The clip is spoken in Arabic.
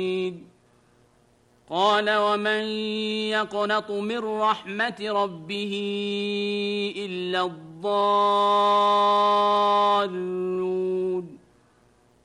قال ومن يقنط من رحمة ربه إلا الضالون